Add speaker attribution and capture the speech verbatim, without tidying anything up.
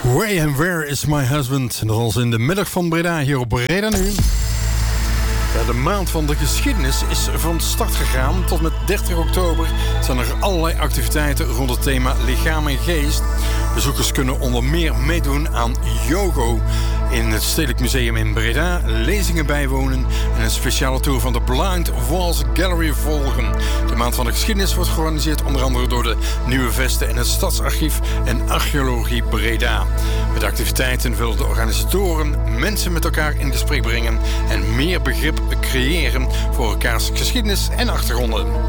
Speaker 1: Where and Where is My Husband? Dat was in de middag van Breda, hier op Breda Nu. Ja, de maand van de geschiedenis is van start gegaan. Tot met dertig oktober zijn er allerlei activiteiten rond het thema lichaam en geest. Bezoekers kunnen onder meer meedoen aan Yogo in het Stedelijk Museum in Breda, lezingen bijwonen en een speciale tour van de Blind Walls Gallery volgen. De maand van de geschiedenis wordt georganiseerd onder andere door de Nieuwe Vesten en het Stadsarchief en Archeologie Breda. Met de activiteiten willen de organisatoren mensen met elkaar in gesprek brengen en meer begrip creëren voor elkaars geschiedenis en achtergronden.